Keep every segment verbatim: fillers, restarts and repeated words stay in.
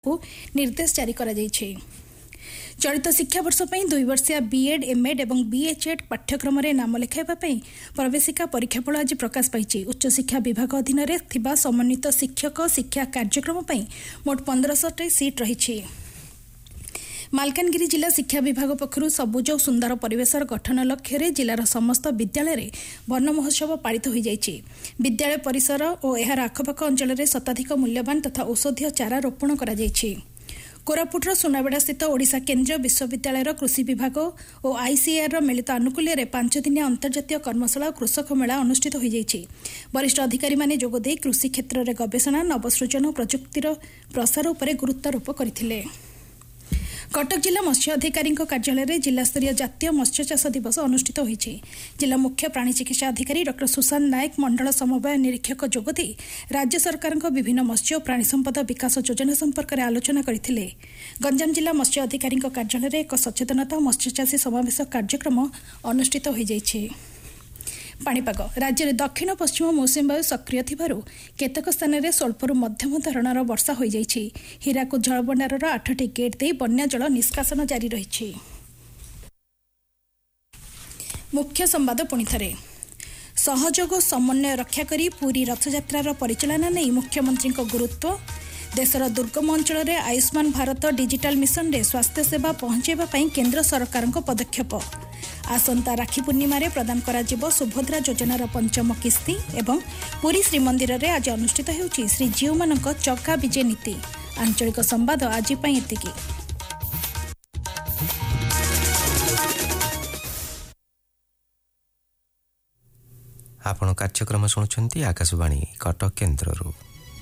निर्देश जारी करा जायछि। चलित शिक्षा वर्ष पर दुई वर्षिया बीएड एमएड और बीएचएड पाठ्यक्रम में नाम लिखाइबा प्रवेशिका परीक्षाफल आज प्रकाश पाई। उच्च शिक्षा विभाग अधीन में समन्वित शिक्षक शिक्षा कार्यक्रम पर मोट पंद्रह टी सीट रही। मालकानगिरी जिला शिक्षा विभाग पक्षर सबुज और सुंदर परिवेशर गठन लक्ष्य जिलार समस्त विद्यालय वन महोत्सव पालित हो जाइछि। विद्यालय परिसर और एहार आखपाख अंचल में शताधिक मूल्यवान तथा औषधीय चारा रोपण करा जाइछि। कोरापुटर सुनाबेड़ा स्थित ओडिशा केन्द्रीय विश्वविद्यालय कृषि विभाग और आईसीएआर मिलित आनुकूल्य पांच दिनिया अंतर्जातीय कर्मशाला और कृषक मेला अनुष्ठित हो जाइछि। वरिष्ठ अधिकारी माने जोगदे कृषि क्षेत्र में गवेषणा नवसृजन और प्रजुक्तिर प्रसार उपर गुरुत्वारोप करथिले। कटक जिला मत्स्य अधिकारी कार्यालय में जिलास्तरीय जातीय मत्स्य चाष दिवस अनुष्ठित होइछि। जिला मुख्य प्राणी चिकित्सा अधिकारी डॉ सुशांत नायक मंडल समवाय निरीक्षक जोगदे राज्य सरकार विभिन्न मत्स्य और प्राणी संपद विकास योजना संपर्क में आलोचना करथिले। गंजाम जिला मत्स्य अधिकारी कार्यालय में एक सचेतनता मत्स्यचाषी समावेश कार्यक्रम अनुष्ठित हो जाइछि। पाणीपाग राज्य में दक्षिण पश्चिम मौसुमी वायु सक्रिय थिबारु केतक स्थान में स्वल्परू मध्यम धरणर वर्षा हो जाइछि। हीराकुद जलभंडार आठटी गेट दे बन्या जल निष्कासन जारी रही। मुख्य संवाद पुणी थे सहयोग समन्वय रक्षा करी पूरी रथयात्रार परिचालना नहीं मुख्यमंत्री गुरुत्व। देशर दुर्गम अंचल में आयुष्मान भारत डिजिटल मिशन रे स्वास्थ्य सेवा पहुंचाइबा पई केंद्र सरकार पदक्षेप। आसंता राखी पूर्णिमा रे प्रदान करा जिवो सुभद्रा योजनार पंचम किस्ती एवं पुरी श्रीमंदिर रे आज अनुष्ठित हेउछि श्रीजीव मानक चक्का विजय नीति। आंचलिक संवाद आज पई एतिकी। आपण कार्यक्रम शुणुछंती आकाशवाणी कटक केन्द्ररू।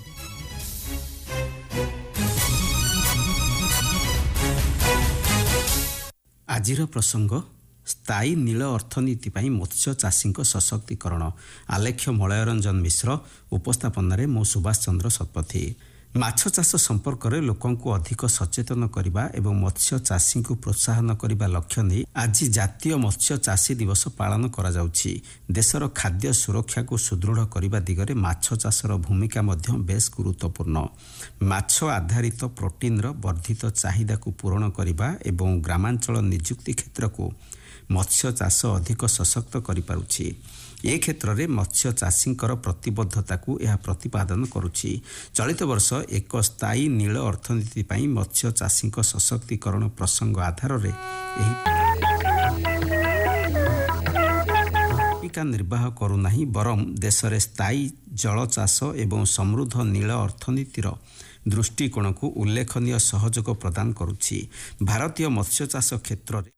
आजिर प्रसंग स्थायी नील अर्थनीति पाई मत्स्य चाषी सशक्तिकरण। आलेख्य मलय रंजन मिश्र उपस्थापन में मो सुभाष चंद्र शतपथी। माछ चाष संपर्क में लोकों को अधिक सचेतन करने एवं मत्स्य चाषी को प्रोत्साहन करने लक्ष्य नहीं आज जातीय मत्स्य चाषी दिवस पालन करा जाउछि। देशर खाद्य सुरक्षा को सुदृढ़ करने दिगरे माछ चाषर भूमिका मध्य बेस गुरुत्वपूर्ण। माछ आधारित प्रोटीन वर्धित चाहिदा को पूरण करने एवं ग्रामांचल निजुक्ति क्षेत्र को मत्स्य चाष अधिक सशक्त करि पारुछि। ए क्षेत्र में मत्स्य चाषी प्रतिबद्धता को यह प्रतिपादन करुछि। चलित वर्ष एक स्थायी नील अर्थनीति पाई मत्स्य चाषी सशक्तिकरण प्रसंग आधार रे जीविका निर्वाह करूनाही बरम देश में स्थायी जल चाष एवं समृद्ध नील अर्थनीतिर दृष्टिकोण को उल्लेखनीय सहयोग प्रदान करुछि। भारतीय मत्स्य चाष क्षेत्र में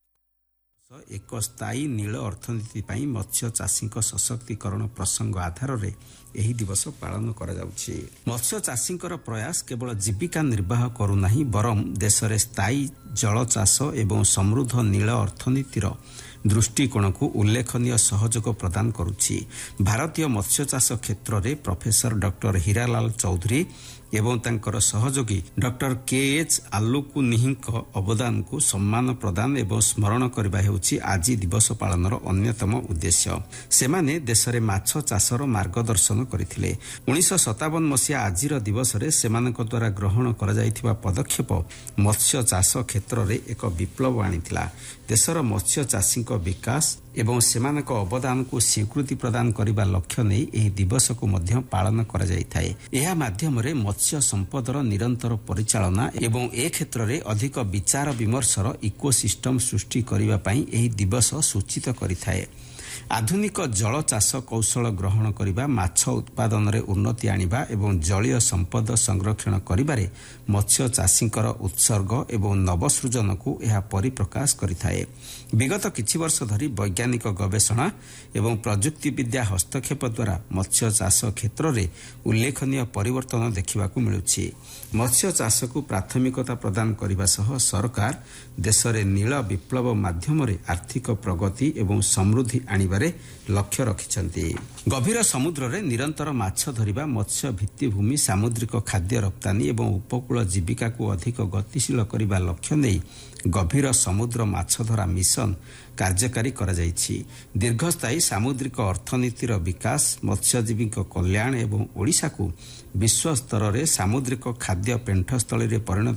एक स्थायी नील अर्थनीति पाई मत्स्य चाषी सशक्तिकरण प्रसंग आधार रे एही दिवस पालन करा जाउछि। मत्स्य चाषी प्रयास केवल जीविका निर्वाह करूनाही बरम देश में स्थायी जल चाष एवं समृद्ध नील अर्थनीतिर दृष्टिकोण को उल्लेखनीय सहयोग प्रदान करुछि। भारतीय मत्स्य चाष क्षेत्र में प्रोफेसर डॉक्टर हीरालाल चौधरी एवं तांकर सहयोगी डॉक्टर के एच आलुकुनिही अवदान को सम्मान प्रदान एवं स्मरण करबा हेउछि आज दिवस पालनर अन्यतम उद्देश्य। सेमाने देश में माछ चाषर मार्गदर्शन करथिले। उन्नीस सौ सत्तावन मसीहा आजिर दिवस रे सेमानक द्वारा ग्रहण करा जायथिबा पदक्षेप मत्स्य चाष क्षेत्र में एक विप्लव आनिथिला। देशर मत्स्य चाषी विकास एवं सेमानक अवदान को स्वीकृति प्रदान करने लक्ष्य नहीं एही दिवस को मध्य पालन करा जायथाय। एहा माध्यम रे मत्स्य संपदर निरंतर परिचालना एवं ए क्षेत्र में अधिक विचार विमर्शर इकोसिस्टम सृष्टि करने पई एही दिवस सूचित करिथाय। आधुनिक जल चाष कौशल ग्रहण करने माछ उत्पादन रे उन्नति आनिबा एवं जलीय संपद संरक्षण करिबारे मत्स्य चाषींकर उत्सर्ग एवं नवसृजन को यह परिप्रकाश करिथाय। विगत किछि वर्ष धरी वैज्ञानिक गवेषणा एवं प्रजुक्ति विद्या हस्तक्षेप द्वारा मत्स्य चाष क्षेत्र में उल्लेखनीय परिवर्तन देखा मिलुछि। मत्स्य चाष को प्राथमिकता प्रदान करने सह सरकार देश में नील विप्लव माध्यम आर्थिक प्रगति एवं समृद्धि आनिबारे लक्ष्य रखिछन्ति। गभीर समुद्र रे निरंतर माछ धरिबा मत्स्य भित्तिभूमि सामुद्रिक खाद्य रप्तानी एवं उपकूल जीविका को अधिक गतिशील करने लक्ष्य नहीं गभीर समुद्र माछधरा मिशन कार्यकारी करा जायछि। दीर्घस्थायी सामुद्रिक अर्थनीतिर विकास मत्स्यजीवी कल्याण एवं ओडिशा को विश्व स्तर में सामुद्रिक खाद्य पेंठस्थली परिणत